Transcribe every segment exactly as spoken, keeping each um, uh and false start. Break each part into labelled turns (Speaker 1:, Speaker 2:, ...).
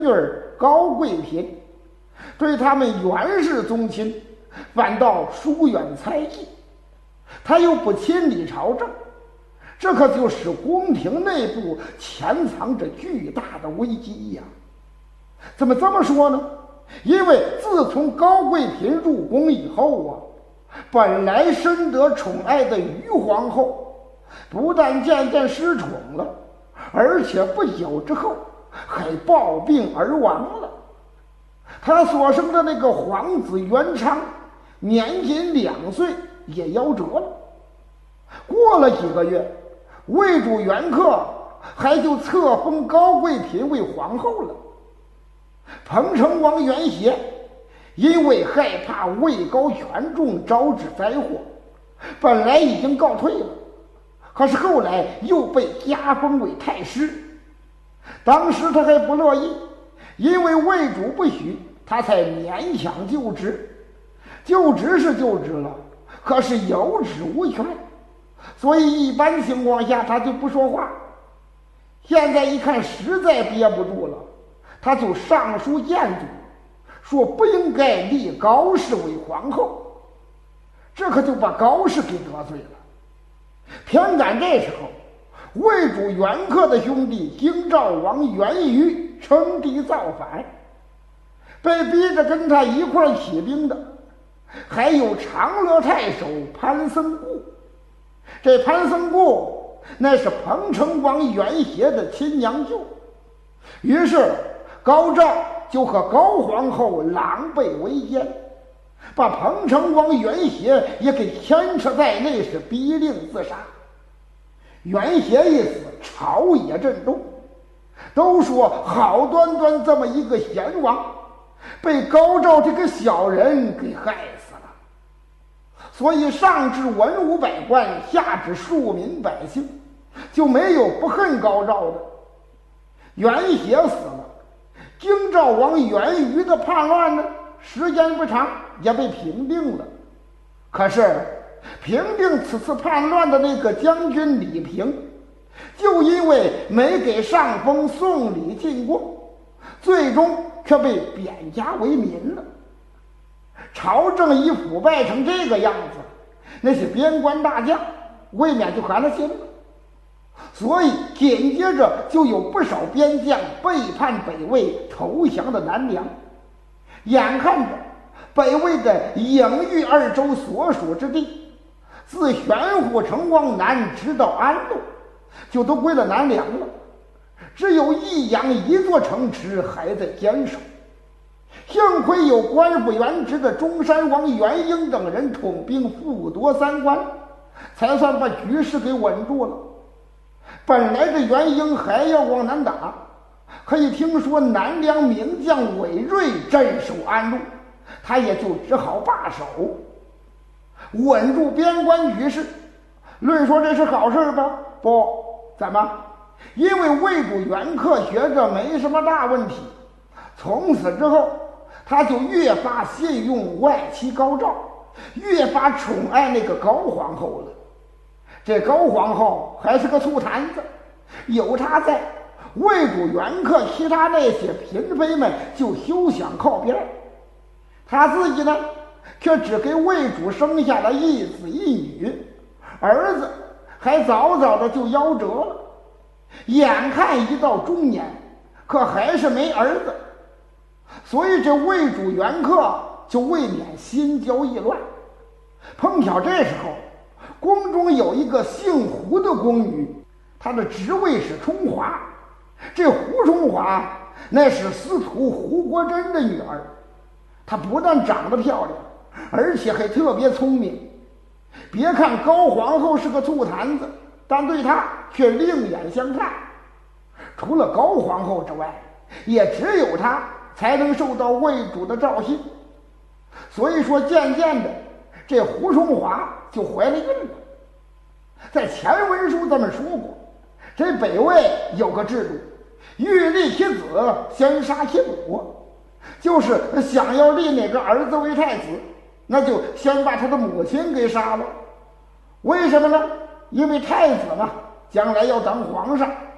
Speaker 1: 女儿高贵嫔，对他们袁氏宗亲反倒疏远猜忌，他又不亲理朝政，这可就使宫廷内部潜藏着巨大的危机呀！怎么这么说呢？因为自从高贵嫔入宫以后啊，本来深得宠爱的于皇后，不但渐渐失宠了，而且不久之后还暴病而亡了。他所生的那个皇子元昌，年仅两岁也夭折了。过了几个月，魏主元恪还就册封高贵嫔为皇后了。彭城王元协因为害怕位高权重招致灾祸，本来已经告退了，可是后来又被加封为太师。当时他还不乐意，因为魏主不许，他才勉强就职。就职是就职了，可是有职无权，所以一般情况下他就不说话。现在一看实在憋不住了，他就上书谏主，说不应该立高氏为皇后，这可就把高氏给得罪了。偏赶这时候，魏主元恪的兄弟京兆王元瑜称帝造反，被逼着跟他一块起兵的还有长乐太守潘森固。这潘森固那是彭城王元协的亲娘舅，于是高照就和高皇后狼狈为奸，把彭城王元协也给牵扯在内，是逼令自杀。元协一死，朝野震动，都说好端端这么一个贤王，被高照这个小人给害死了。所以上至文武百官，下至庶民百姓，就没有不恨高照的。元协死了，京兆王元瑜的叛乱呢，时间不长也被平定了。可是平定此次叛乱的那个将军李平，就因为没给上峰送礼进贡，最终却被贬家为民了。朝政一腐败成这个样子，那些边关大将未免就寒了心了。所以紧接着就有不少边将背叛北魏，投降的南梁。眼看着北魏的颍豫二州所属之地，自玄武城往南直到安陆，就都归了南梁了，只有益阳一座城池还在坚守。幸亏有官复原职的中山王元英等人统兵复夺三关，才算把局势给稳住了。本来这元英还要往南打，可以听说南梁名将韦睿镇守安陆，他也就只好罢手，稳住边关局势。论说这是好事吧？不，怎么？因为魏主元恪觉着没什么大问题，从此之后他就越发信用外戚高照，越发宠爱那个高皇后了。这高皇后还是个醋坛子，有她在，魏主元恪其他那些嫔妃们就休想靠边。他自己呢，却只给魏主生下了一子一女，儿子还早早的就夭折了。眼看一到中年，可还是没儿子，所以这魏主元恪就未免心焦意乱。碰巧这时候宫中有一个姓胡的宫女，她的职位是充华。这胡充华那是司徒胡国珍的女儿，她不但长得漂亮，而且还特别聪明。别看高皇后是个醋坛子，但对她却另眼相看。除了高皇后之外，也只有她才能受到魏主的召信。所以说渐渐的这胡充华就怀了孕了。在前文书咱们说过，这北魏有个制度，欲立其子先杀其母，就是想要立哪个儿子为太子，那就先把他的母亲给杀了。为什么呢？因为太子嘛，将来要当皇上，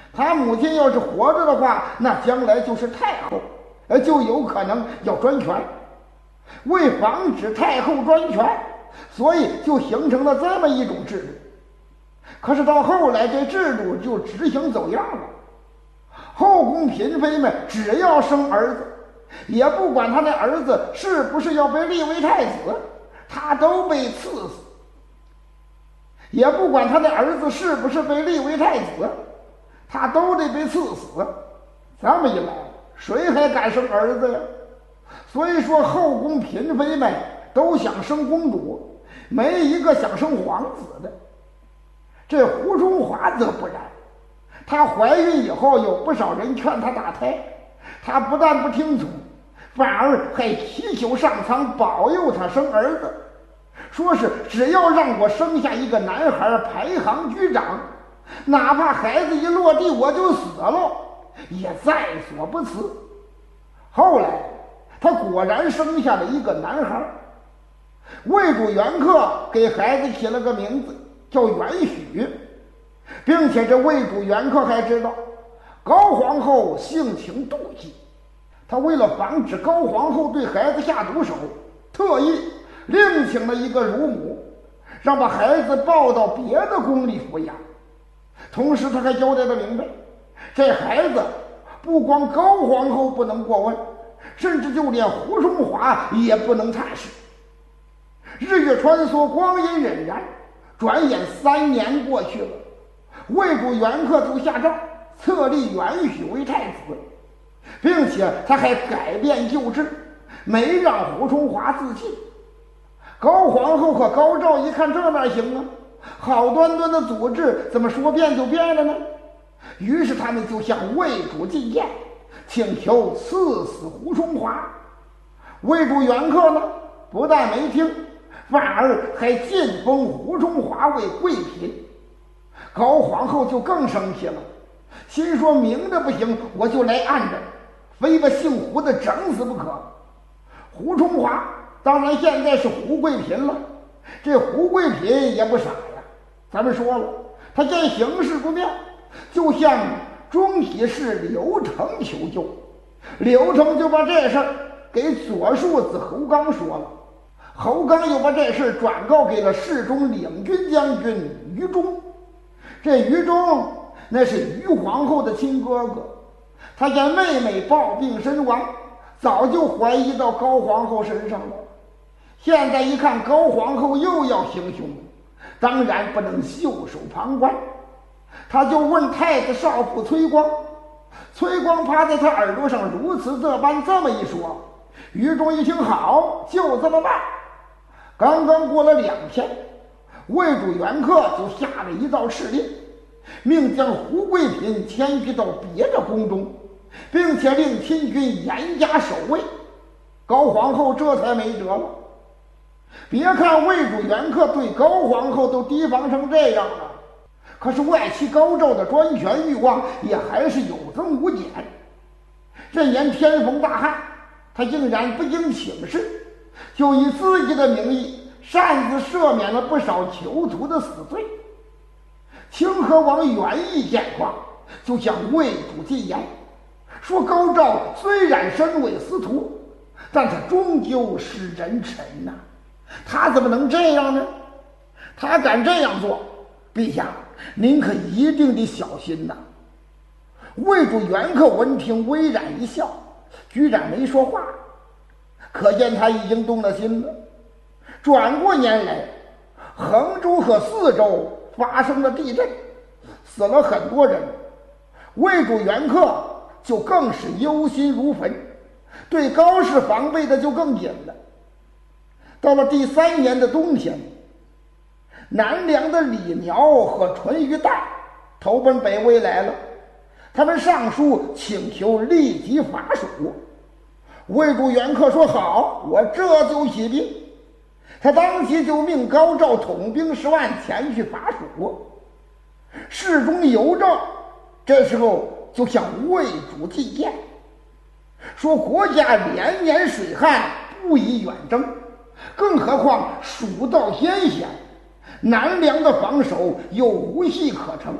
Speaker 1: 他母亲要是活着的话，那将来就是太后，呃，就有可能要专权。为防止太后专权，所以就形成了这么一种制度。可是到后来，这制度就执行走样了。后宫嫔妃们只要生儿子，也不管他那儿子是不是要被立为太子，他都被赐死；也不管他那儿子是不是被立为太子，他都得被赐死。这么一来，谁还敢生儿子呀？所以说，后宫嫔妃们都想生公主，没一个想生皇子的。这胡淑华则不然，她怀孕以后，有不少人劝她打胎，她不但不听从，反而还祈求上苍保佑她生儿子，说是只要让我生下一个男孩排行居长，哪怕孩子一落地我就死了，也在所不辞。后来他果然生下了一个男孩，魏主元恪给孩子起了个名字叫元许，并且这魏主元恪还知道高皇后性情妒忌，他为了防止高皇后对孩子下毒手，特意另请了一个乳母，让把孩子抱到别的宫里抚养。同时他还交代的明白，这孩子不光高皇后不能过问，甚至就连胡淑华也不能探视。日月穿梭，光阴荏苒，转眼三年过去了，魏主元恪就下诏册立元许为太子，并且他还改变旧制，没让胡淑华自尽。高皇后和高照一看，这哪行啊，好端端的组织怎么说变就变了呢？于是他们就向魏主进谏，请求赐死胡淑华。魏主元恪呢，不但没听，反而还晋封胡淑华为贵嫔。高皇后就更生气了，心说明着不行，我就来暗着，非把姓胡的整死不可。胡淑华当然现在是胡贵嫔了，这胡贵嫔也不傻呀，咱们说了，他见形势不妙，就向中体侍刘成求救。刘成就把这事儿给左庶子侯刚说了，侯刚又把这事转告给了侍中领军将军于忠。这于忠那是于皇后的亲哥哥，他见妹妹暴病身亡，早就怀疑到高皇后身上了。现在一看高皇后又要行凶，当然不能袖手旁观。他就问太子少傅崔光，崔光趴在他耳朵上如此这般这么一说，于忠一听好，就这么办。刚刚过了两天，魏主元恪就下了一道敕令，命将胡贵嫔迁居到别的宫中，并且令亲军严加守卫。高皇后这才没辙了。别看魏主元恪对高皇后都提防成这样了，可是外戚高照的专权欲望也还是有增无减。这年天逢大旱，他竟然不经请示，就以自己的名义擅自赦免了不少囚徒的死罪。清河王元义见状，就向魏主进言，说高照虽然身为司徒，但他终究是人臣呐、啊，他怎么能这样呢？他敢这样做，陛下您可一定得小心呐、啊。魏主元恪闻听微然一笑，居然没说话，可见他已经动了心了。转过年来，衡州和四州发生了地震，死了很多人，魏主元恪就更是忧心如焚，对高氏防备的就更紧了。到了第三年的冬天，南梁的李苗和淳于代投奔北魏来了，他们上书请求立即伐蜀。魏主元恪说好，我这就起兵。他当即就命高照统兵十万前去伐蜀。侍中尤兆这时候就向魏主进谏，说国家连年水旱，不宜远征，更何况蜀道艰险，南梁的防守又无隙可乘，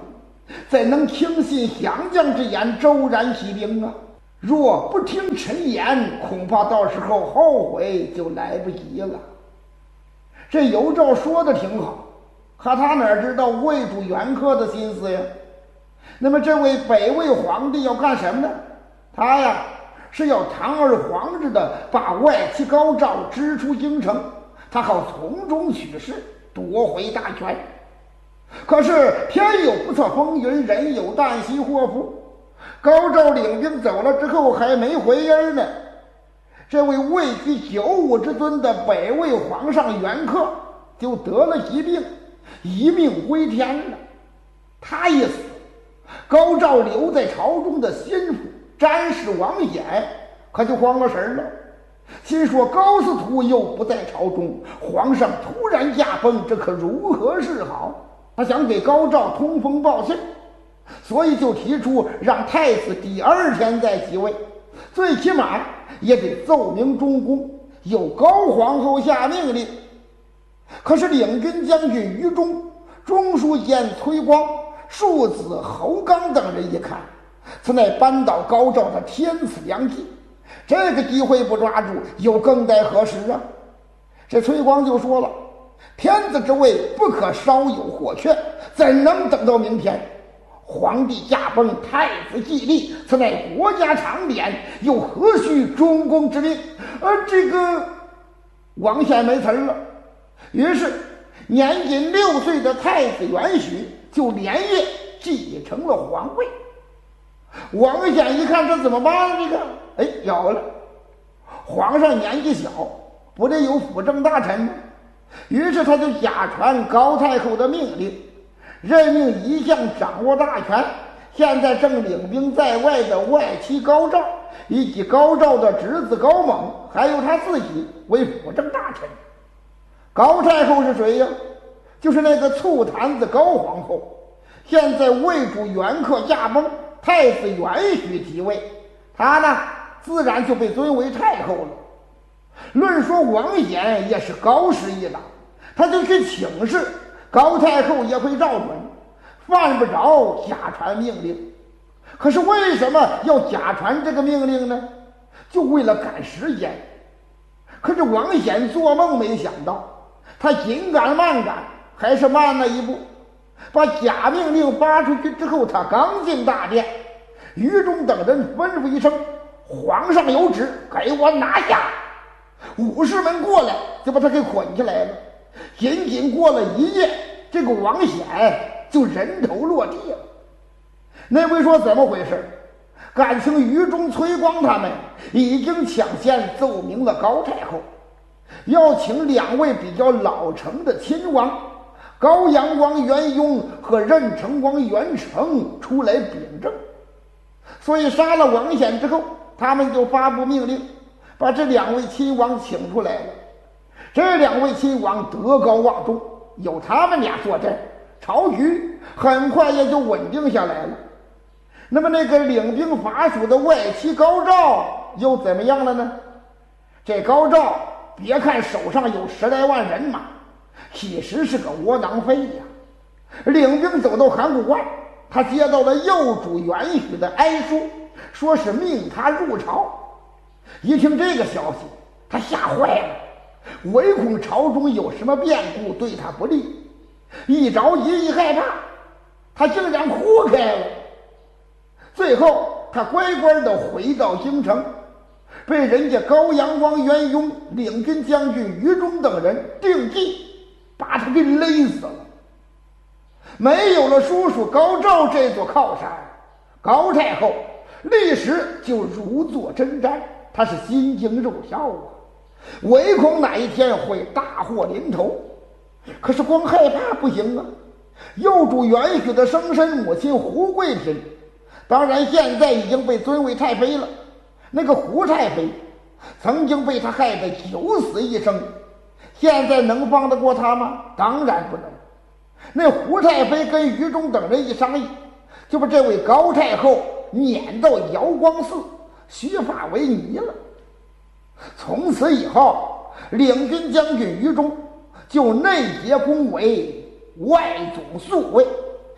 Speaker 1: 怎能听信降将之言，骤然起兵啊？若不听臣言，恐怕到时候后悔就来不及了。这尤兆说的挺好，可他哪知道魏主元恪的心思呀？那么这位北魏皇帝要干什么呢？他呀是要堂而皇之的把外戚高照支出京城，他好从中取势，夺回大权。可是天有不测风云，人有旦夕祸福。高照领兵走了之后还没回音呢，这位位居九五之尊的北魏皇上元恪就得了疾病，一命归天了。他一死，高照留在朝中的心腹詹事王衍可就慌了神了，心说高司徒又不在朝中，皇上突然驾崩，这可如何是好？他想给高照通风报信，所以就提出让太子第二天再即位，最起码也得奏明中宫，有高皇后下命令。可是领军将军于忠、中书监崔光、庶子侯刚等人一看，此乃扳倒高照的天赐良机，这个机会不抓住，又更待何时啊？这崔光就说了，天子之位不可稍有或缺，怎能等到明天？皇帝驾崩，太子继立，此乃国家常典，又何须中宫之命？而这个王显没词儿了。于是年仅六岁的太子元许就连夜继承了皇位。王显一看这怎么办？这个哎有了，皇上年纪小，不得有辅政大臣吗？于是他就假传高太后的命令，任命一向掌握大权，现在正领兵在外的外戚高照，以及高照的侄子高猛，还有他自己为辅政大臣。高太后是谁呀？就是那个醋坛子高皇后。现在魏主元恪驾崩，太子元许即位，他呢自然就被尊为太后了。论说王显也是高师一党，他就去请示，高太后也会照准，犯不着假传命令。可是为什么要假传这个命令呢？就为了赶时间。可是王显做梦没想到，他紧赶慢赶，还是慢了一步。把假命令发出去之后，他刚进大殿，于中等人吩咐一声，皇上有旨，给我拿下。武士们过来就把他给捆起来了。仅仅过了一夜，这个王显就人头落地了。那位说怎么回事？感情于中、崔光他们已经抢先奏明了高太后，要请两位比较老成的亲王高阳王元雍和任城王元成出来秉政。所以杀了王显之后，他们就发布命令，把这两位亲王请出来了。这两位亲王德高望重，有他们俩坐镇，朝局很快也就稳定下来了。那么那个领兵伐蜀的外戚高照又怎么样了呢？这高照别看手上有十来万人马，其实是个窝囊废呀。领兵走到函谷关，他接到了右主元许的哀书，说是命他入朝。一听这个消息，他吓坏了，唯恐朝中有什么变故对他不利。一着急一害怕，他竟然哭开了。最后他乖乖地回到京城，被人家高阳王元雍、领军将军于中等人定计，把他给勒死了。没有了叔叔高照这座靠山，高太后立时就如坐针毡，他是心惊肉跳啊，唯恐哪一天会大祸临头。可是光害怕不行啊，幼主元许的生身母亲胡贵嫔，当然现在已经被尊为太妃了。那个胡太妃曾经被他害得九死一生，现在能放得过他吗？当然不能。那胡太妃跟于中等人一商议，就把这位高太后撵到瑶光寺，须发为尼了。从此以后，领军将军于中就内结宫闱，外总宿卫，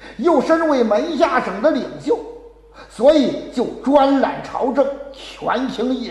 Speaker 1: 又身为门下省的领袖，所以就专揽朝政，权倾一